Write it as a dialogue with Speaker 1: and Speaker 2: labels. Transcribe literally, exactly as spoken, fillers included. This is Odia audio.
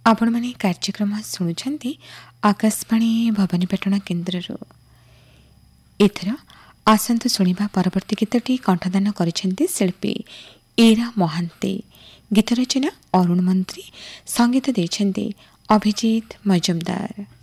Speaker 1: ଆପଣମାନେ କାର୍ଯ୍ୟକ୍ରମ ଶୁଣୁଛନ୍ତି ଆକାଶବାଣୀ ଭବାନୀପାଟଣା କେନ୍ଦ୍ରରୁ। ଏଥର ଆସନ୍ତୁ ଶୁଣିବା ପରବର୍ତ୍ତୀ ଗୀତଟି କଣ୍ଠଦାନ କରିଛନ୍ତି ଶିଳ୍ପୀ ଇରା ମହାନ୍ତି। ଗୀତ ରଚନା ଅରୁଣ ମନ୍ତ୍ରୀ, ସଙ୍ଗୀତ ଦେଇଛନ୍ତି ଅଭିଜିତ ମଜୁମଦାର।